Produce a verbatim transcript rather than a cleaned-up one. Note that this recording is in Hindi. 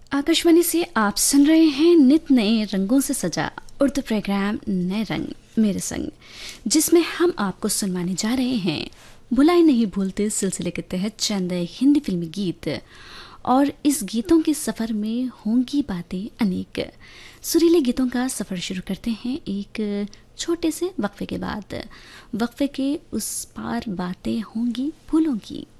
आकाशवाणी से आप सुन रहे हैं नित नए रंगों से सजा उर्दू प्रोग्राम नए रंग मेरे संग, जिसमें हम आपको सुनवाने जा रहे हैं भुलाए नहीं भूलते सिलसिले के तहत चंद हिंदी फिल्मी गीत। और इस गीतों के सफ़र में होंगी बातें अनेक। सुरीले गीतों का सफ़र शुरू करते हैं एक छोटे से वक्फे के बाद। वक्फे के उस पार बातें होंगी फूलों की।